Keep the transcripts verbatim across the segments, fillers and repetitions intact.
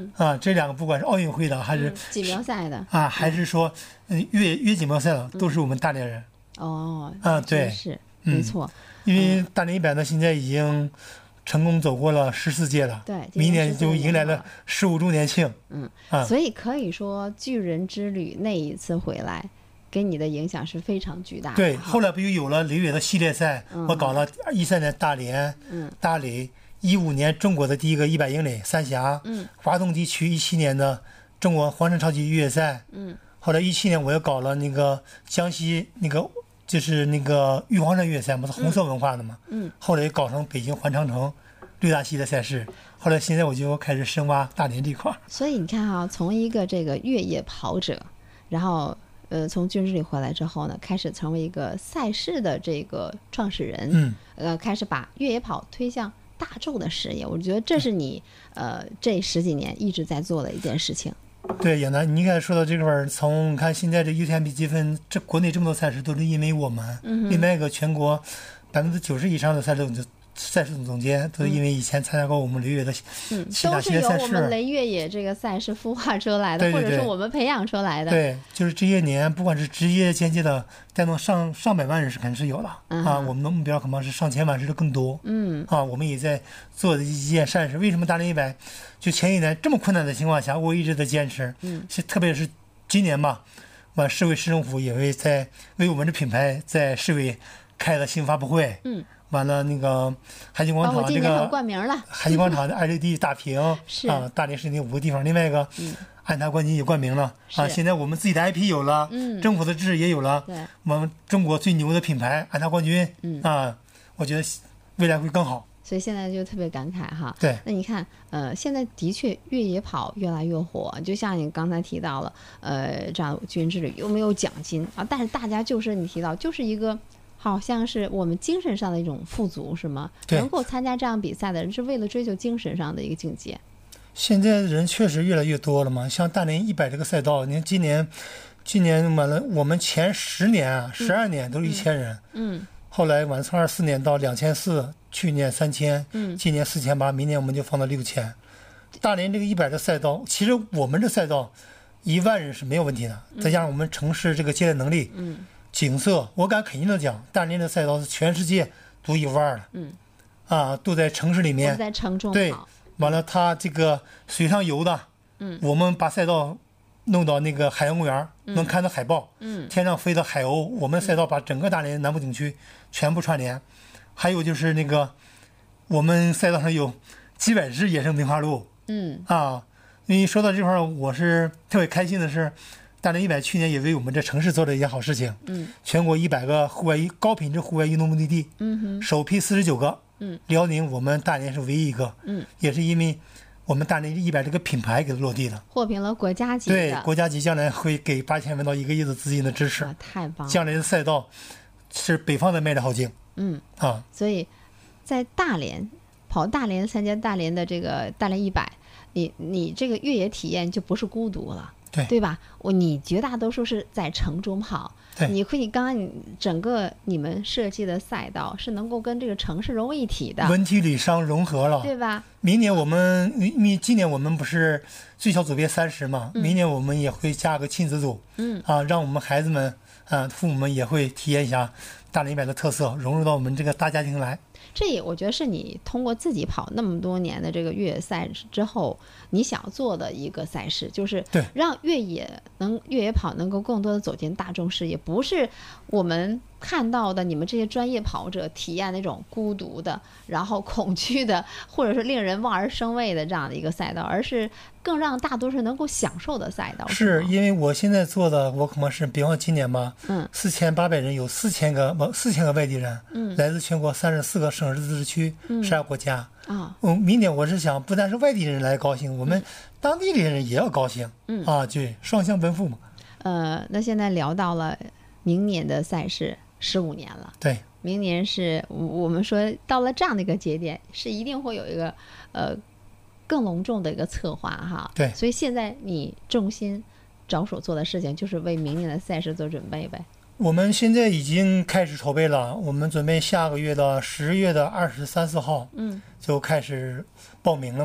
嗯啊，这两个不管是奥运会的还是、 嗯、锦标赛的啊，还是说嗯越越锦标赛的，都是我们大连人。 哦， 啊，对， 是没错、 嗯，因为大连一百呢，现在已经成功走过了十四届了， 对， 明年就迎来了十五周年庆。 嗯啊， 所以可以说巨人之旅那一次回来，给你的影响是非常巨大的。 对，后来不就有了雷伟的系列赛？嗯、我搞了一三年大连， 嗯， 大磊，一五年中国的第一个一百英里三峡， 嗯， 华东地区一七年的中国环城超级越野赛， 嗯， 后来一七年我又搞了那个江西那个。就是那个玉皇山越野赛嘛，是红色文化的嘛。 嗯。 后来搞成北京环长城六大系的赛事。后来现在我就开始深挖大连这块。 所以你看啊，从一个这个越野跑者，然后呃从军之旅回来之后呢，开始成为一个赛事的这个创始人。 嗯。 呃，开始把越野跑推向大众的视野。我觉得这是你呃这十几年一直在做的一件事情。 对，亚楠，你刚才说到这块儿，从看现在这 U T M B 积分，这国内这么多赛事都是因为我们， 嗯、 另外一个全国百分之九十以上的赛事赛事总监都是因为以前参加过我们雷越的嗯， 其他系列赛事， 都是由我们雷越野这个赛事孵化出来的， 对对对， 或者是我们培养出来的。 对，就是这些年，不管是职业间接的带动上上百万人是肯定是有的、 嗯、 啊，我们的目标可能是上千万甚至更多。 嗯， 啊，我们也在做的一件善事。为什么大连一百就前一年这么困难的情况下，我一直在坚持？ 嗯， 是特别是今年吧，完市委市政府也会在为我们的品牌在市委开了新发布会。 嗯。 完了，那个海景广场这个冠名了， 海景广场的 L E D 大屏啊，大连市那五个地方，另外一个安踏冠军也冠名了、嗯、啊。现在我们自己的 I P 有了， 嗯， 政府的支持也有了， 对， 我们中国最牛的品牌安踏冠军， 嗯啊，我觉得未来会更好。 所以现在就特别感慨哈。 对， 那你看，呃，现在的确越野跑越来越火，就像你刚才提到了，呃，这样军之旅有没有奖金啊？但是大家就是你提到，就是一个。好像是我们精神上的一种富足，是吗？能够参加这样比赛的人是为了追求精神上的一个境界。 现在人确实越来越多了嘛，像大连一百这个赛道，你看今年，今年完了，我们前十年啊，十二年都是一千人， 嗯， 后来完从二四年到两千四，去年三千， 嗯， 今年四千八，明年我们就放到六千。大连这个一百的赛道，其实我们这赛道一万人是没有问题的，再加上我们城市这个接待能力， 嗯。 景色，我敢肯定的讲，大连的赛道是全世界独一无二的。 嗯， 啊，都在城市里面， 在城中跑。 对，完了，它这个水上游的， 嗯， 我们把赛道弄到那个海洋公园， 嗯、 能看到海豹， 嗯， 天上飞的海鸥，我们赛道把整个大连南部景区全部串联。还有就是那个，我们赛道上有几百只野生梅花鹿。 嗯， 啊，因为说到这块儿，我是特别开心的是。大连一百去年也为我们这城市做了一件好事情， 嗯， 全国一百个户外高品质户外运动目的地， 嗯哼， 首批四十九个， 嗯， 辽宁我们大连是唯一一个， 嗯， 也是因为我们大连一百这个品牌给它落地了， 获评了国家级的， 对，国家级将来会给八千万到一个亿的资金的支持， 太棒了， 将来的赛道是北方的卖的好劲， 嗯啊， 所以在大连跑大连参加大连的这个大连一百，你你这个越野体验就不是孤独了。 对对吧？我你绝大多数是在城中跑，你会刚刚你整个你们设计的赛道是能够跟这个城市融为一体的， 文体旅商融合了， 对吧？ 明年我们明今年我们不是最小组别三十嘛、嗯？明年我们也会加个亲子组， 嗯啊，让我们孩子们啊父母们也会体验一下大连一百的特色，融入到我们这个大家庭来。 这也我觉得是你通过自己跑那么多年的这个越野赛之后，你想做的一个赛事，就是让越野能越野跑能够更多的走进大众视野，不是我们看到的你们这些专业跑者体验那种孤独的，然后恐惧的，或者是令人望而生畏的这样的一个赛道，而是更让大多数人能够享受的赛道。 是因为我现在做的，我可能是比方今年吧， 嗯， 四千八百人，有四千个四千个外地人， 嗯， 来自全国三十四个省市自治区，十二、嗯、国家。 啊， 嗯，明年我是想，不但是外地人来高兴，我们当地的人也要高兴， 嗯啊，对，双向奔赴嘛。 呃，那现在聊到了明年的赛事，十五年了， 对， 明年是我们说到了这样的一个节点，是一定会有一个呃更隆重的一个策划哈。 对， 所以现在你重心着手做的事情，就是为明年的赛事做准备呗。 我们现在已经开始筹备了，我们准备下个月的十月的二十三四号， 嗯， 就开始报名了嘛。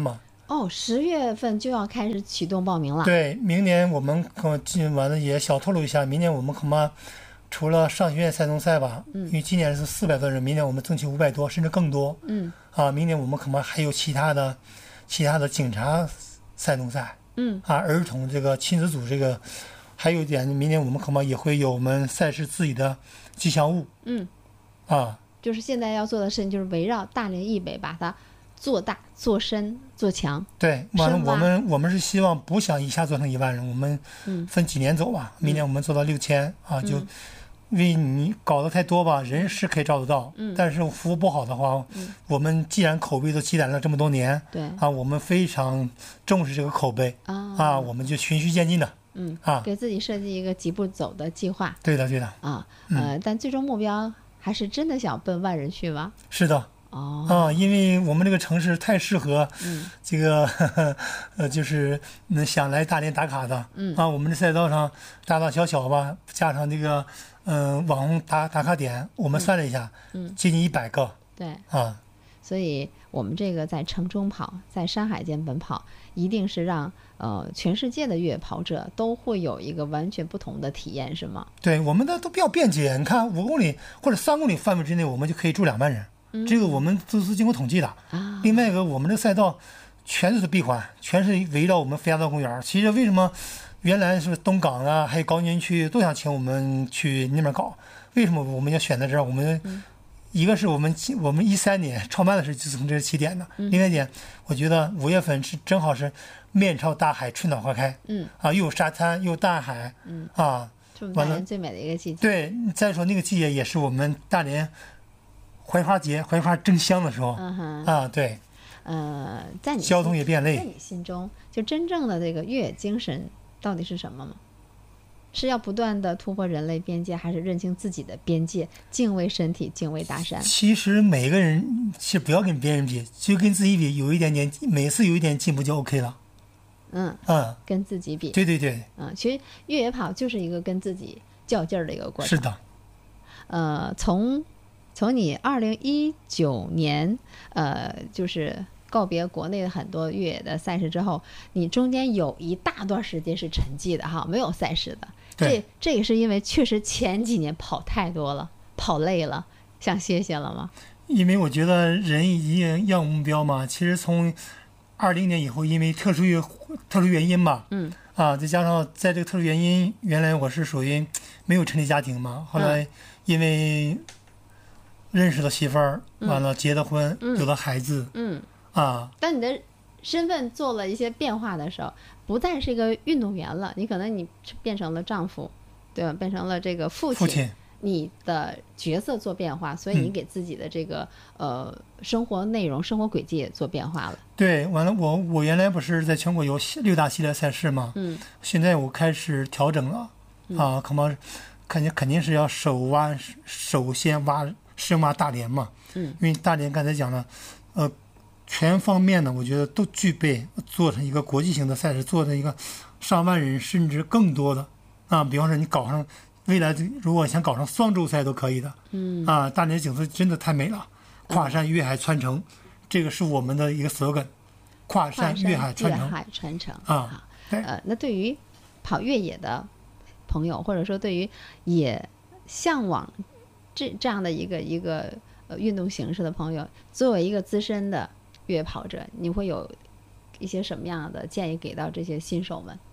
哦，十月份就要开始启动报名了。 对，明年我们可今完了也小透露一下，明年我们恐怕除了上学院赛农赛吧， 嗯， 因为今年是四百多人，明年我们争取五百多，甚至更多。 嗯， 啊，明年我们恐怕还有其他的、其他的警察赛农赛。 嗯， 啊，儿童这个亲子组这个，还有一点，明年我们恐怕也会有我们赛事自己的吉祥物。 嗯， 啊， 就是现在要做的事情，就是围绕大连易北把它做大、做深、做强。 对，完了，我们我们是希望不想一下做成一万人，我们分几年走吧。嗯、明年我们做到六千啊，就因为你搞得太多吧，人是可以招得到， 嗯， 但是服务不好的话， 嗯， 我们既然口碑都积攒了这么多年， 对啊，我们非常重视这个口碑啊， 啊，我们就循序渐进的。 嗯啊， 给自己设计一个几步走的计划。 对的，对的。 啊，呃，嗯、但最终目标还是真的想奔万人去吗？ 是的。 哦。 啊，因为我们这个城市太适合， 嗯， 这个呵呵呃，就是想来大连打卡的。 嗯。 啊，我们的赛道上大大小小吧，加上这个嗯、呃、网红打打卡点，我们算了一下， 嗯， 接近一百个。 对。 啊。 所以我们这个在城中跑，在山海间奔跑，一定是让呃全世界的越野跑者都会有一个完全不同的体验，是吗？ 对，我们的都比较便捷。你看，五公里或者三公里范围之内，我们就可以住两万人。 嗯、 这个我们都是经过统计的。 啊。 另外一个，我们这个赛道全是闭环，全是围绕我们飞鸭道公园。其实为什么原来是东港啊，还有高新区都想请我们去那边搞？为什么我们要选在这儿？我们、嗯一个是我们我们一三年创办的时候就是从这个起点的， 嗯、 另外一点，我觉得五月份是正好是面朝大海，春暖花开， 嗯啊，又有沙滩又有大海， 嗯啊， 完了最美的一个季节。 对，再说那个季节也是我们大连槐花节、槐花争香的时候， 嗯哼， 啊，对， 呃，在你交通也变累， 在你心中，就真正的这个越野精神到底是什么吗？是要不断的突破人类边界，还是认清自己的边界，敬畏身体，敬畏大山？ 其实每个人是不要跟别人比，就跟自己比，有一点点，每次有一点进步就 OK 了。 嗯嗯， 跟自己比。 对对对。 嗯，其实越野跑就是一个跟自己较劲儿的一个过程。 是的。 呃，从从你二零一九年，呃，就是告别国内的很多越野的赛事之后，你中间有一大段时间是沉寂的哈，没有赛事的。这这也是因为确实前几年跑太多了，跑累了，想歇歇了吗？ 因为我觉得人一定要有目标嘛。其实从二零年以后，因为特殊原特殊原因吧， 嗯， 啊，再加上在这个特殊原因，原来我是属于没有成立家庭嘛，后来因为认识了媳妇儿， 嗯、 完了结了婚， 嗯、 有了孩子， 嗯， 啊， 当你的身份做了一些变化的时候，不再是一个运动员了，你可能你变成了丈夫，对吧？变成了这个父亲， 父亲， 你的角色做变化，所以你给自己的这个、嗯、呃生活内容、生活轨迹也做变化了。 对，完了我我原来不是在全国有六大系列赛事嘛， 嗯， 现在我开始调整了， 嗯、 啊，恐怕肯定肯定是要首挖首先挖深挖大连嘛， 嗯， 因为大连刚才讲了，呃。全方面的，我觉得都具备做成一个国际型的赛事，做成一个上万人甚至更多的啊。比方说，你搞上未来如果想搞上双周赛都可以的， 嗯啊，大连景色真的太美了，跨山越海穿城，嗯、这个是我们的一个 slogan， 跨山越海穿城， 越海穿城啊。对， 呃，那对于跑越野的朋友，或者说对于也向往这这样的一个一个呃运动形式的朋友，作为一个资深的越野跑者，你会有一些什么样的建议给到这些新手们？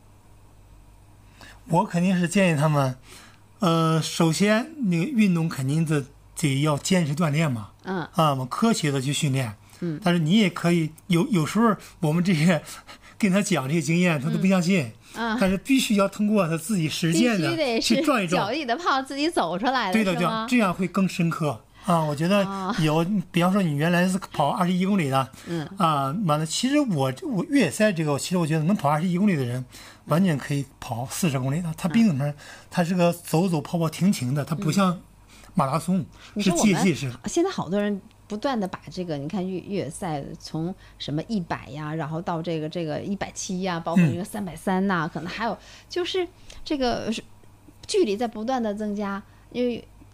我肯定是建议他们，呃，首先那个运动肯定得得要坚持锻炼嘛， 嗯， 啊，我科学的去训练， 嗯， 但是你也可以有有时候我们这些跟他讲这些经验，他都不相信， 嗯， 但是必须要通过他自己实践的去撞一撞， 脚底的泡自己走出来的， 对的，对的，这样会更深刻。啊，我觉得有，哦、比方说你原来是跑二十一公里的， 嗯， 啊，完了，其实我我越野赛这个，其实我觉得能跑二十一公里的人，完全可以跑四十公里的。他并不是，他是个走走跑跑停停的，他不像马拉松、 嗯、 是界限式。 现在好多人不断的把这个，你看越越野赛从什么一百呀，然后到这个这个一百七呀，包括一个三百三呐，可能还有就是这个距离在不断的增加，因为。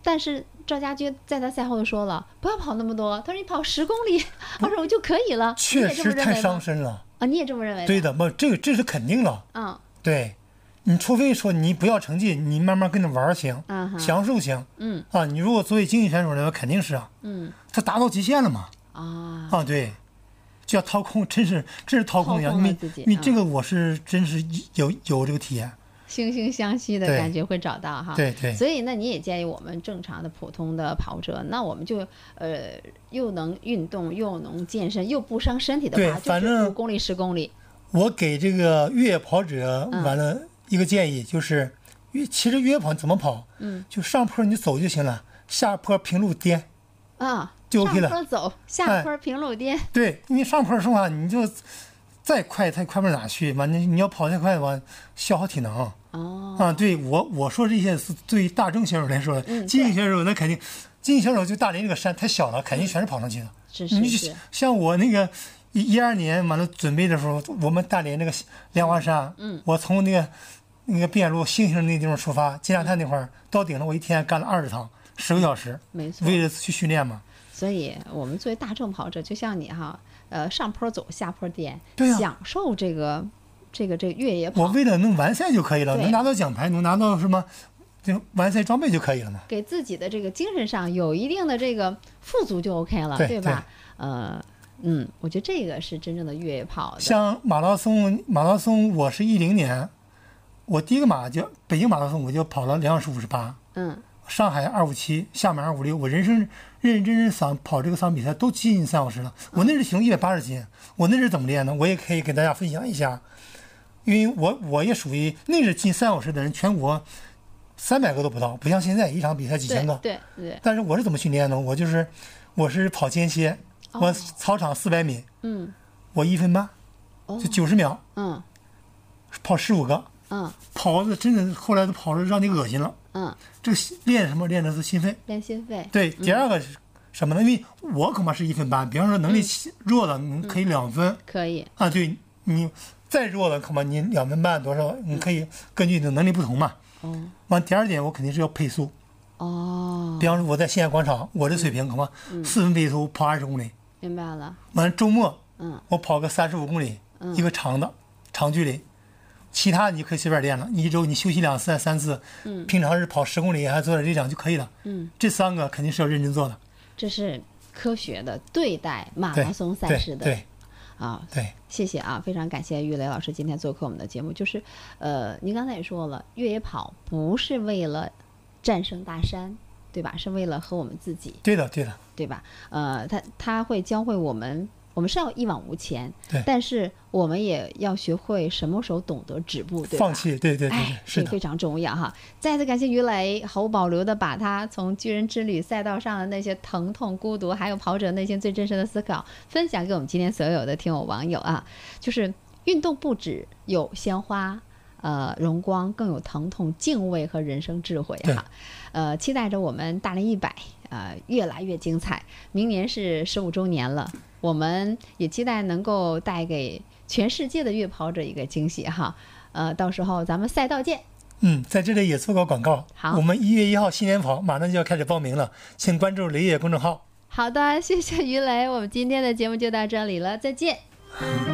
但是赵家驹在他赛后就说了，不要跑那么多，他说你跑十公里二十五就可以了。 确实太伤身了啊！你也这么认为？ 对的，不，这个这是肯定了。 嗯， 对，你除非说你不要成绩，你慢慢跟着玩行， 嗯， 享受行， 嗯啊，你如果作为竞技选手来说，肯定是啊， 嗯， 他达到极限了嘛。 啊啊，对，就要掏空，真是真是掏空一样。你你这个我是真是有有这个体验。 惺惺相惜的感觉会找到哈， 对对， 所以那你也建议我们正常的普通的跑者，那我们就呃又能运动又能健身又不伤身体的话，就是五公里十公里。 我给这个越野跑者完了一个建议，就是越其实越野跑怎么跑， 嗯， 就上坡你走就行了，下坡平路颠啊就 OK 了。 上坡走，下坡平路颠。 哎、对，你上坡的话你就再快它快不哪去，完了你要跑太快的话消耗体能。 哦， 啊，对我我说这些是对于大众选手来说， 嗯， 竞技选手那肯定，竞技选手就大连这个山太小了，肯定全是跑上去的。 是是是。 像我那个一一二年完了准备的时候，我们大连那个梁花山， 嗯， 我从那个那个边路星星那地方出发，金沙滩那块儿到顶了，我一天干了二十趟，十个小时， 没错， 为了去训练嘛。 所以我们作为大众跑者，就像你哈，呃，上坡走，下坡颠， 对呀、啊， 享受这个。这个这个越野跑， 我为了能完赛就可以了，能拿到奖牌，能拿到什么，就完赛装备就可以了嘛。 给自己的这个精神上有一定的这个富足就 OK 了， 对, 对吧？对呃，嗯，我觉得这个是真正的越野跑的。 像马拉松，马拉松我是一零年，我第一个马就北京马拉松，我就跑了两小时五十八， 嗯， 上海二五七，厦门二五六，我人生认认真真想跑这个三比赛都接近三小时了。我那时体重一百八十斤，我那是怎么练呢？我也可以给大家分享一下。因为我我也属于那是近三小时的人，全国三百个都不到，不像现在一场比赛几千个。 对 对, 对。 但是我是怎么训练呢？我就是我是跑间歇，哦、我操场四百米， 嗯， 我一分半， 哦、 就九十秒， 嗯， 跑十五个， 嗯， 跑的真的后来都跑的让你恶心了， 嗯， 这个练什么？练的是心肺， 练心肺。 对，第二个是什么呢？因为我恐怕是一分半，比方说能力弱的，你可以两分， 嗯、可以啊，对你。再弱的，恐怕你两分半多少，你可以根据你的能力不同嘛。 哦。 完，第二点我肯定是要配速。 哦。 比方说我在现代广场，我的水平恐怕四分配速跑二十公里。 明白了。 完周末， 嗯， 我跑个三十五公里， 嗯， 一个长的长距离，其他你可以随便练了。你一周你休息两次、三次， 嗯， 平常是跑十公里还做点力量就可以了。 嗯， 这三个肯定是要认真做的。 这是科学的对待马拉松赛事的。 对。对啊， 对， 谢谢啊，非常感谢于雷老师今天做客我们的节目。就是，呃，您刚才也说了，越野跑不是为了战胜大山，对吧？是为了和我们自己。 对的，对的， 对吧？呃，他他会教会我们，我们是要一往无前， 对， 但是我们也要学会什么时候懂得止步，对吧？ 放弃，对对对， 哎， 是的， 非常重要哈。再次感谢于雷，毫无保留的把他从巨人之旅赛道上的那些疼痛、孤独，还有跑者内心最真实的思考，分享给我们今天所有的听友网友啊。就是运动不止有鲜花、呃荣光，更有疼痛、敬畏和人生智慧哈。呃，期待着我们大连一百呃越来越精彩。明年是十五周年了，我们也期待能够带给全世界的越野跑者一个惊喜哈。呃，到时候咱们赛道见。 嗯，在这里也做个广告。 好， 我们一月一号新年跑马上就要开始报名了，请关注雷野公众号。 好的，谢谢于雷，我们今天的节目就到这里了，再见。